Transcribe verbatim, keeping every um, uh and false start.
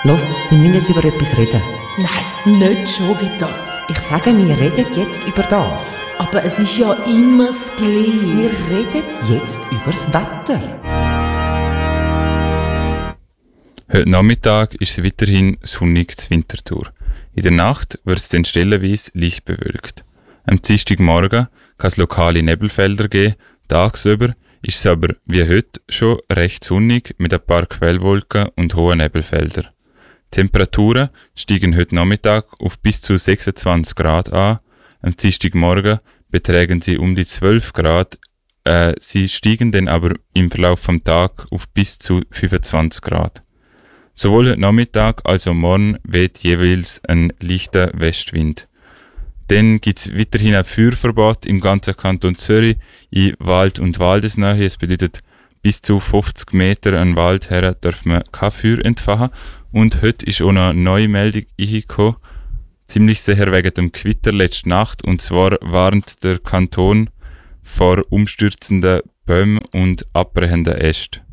Los, wir müssen jetzt über etwas reden. Nein, nicht schon wieder. Ich sage, wir reden jetzt über das. Aber es ist ja immer das Gleiche. Wir reden jetzt über das Wetter. Heute Nachmittag ist es weiterhin sonnig zu Winterthur. In der Nacht wird es dann stellenweise leicht bewölkt. Am Dienstagmorgen kann es lokale Nebelfelder geben. Tagsüber ist es aber wie heute schon recht sonnig mit ein paar Quellwolken und hohen Nebelfeldern. Die Temperaturen steigen heute Nachmittag auf bis zu sechsundzwanzig Grad an. Am Dienstagmorgen betragen sie um die zwölf Grad. Äh, sie steigen dann aber im Verlauf des Tages auf bis zu fünfundzwanzig Grad. Sowohl heute Nachmittag als auch morgen weht jeweils ein leichter Westwind. Dann gibt es weiterhin ein Feuerverbot im ganzen Kanton Zürich in Wald- und Waldesnähe. Es bedeutet, bis zu fünfzig Meter an Wald her darf man kein Feuer entfachen. Und heute ist auch noch eine neue Meldung eingekommen, ziemlich sicher wegen dem Gewitter letzte Nacht. Und zwar warnt der Kanton vor umstürzenden Bäumen und abbrechenden Ästen.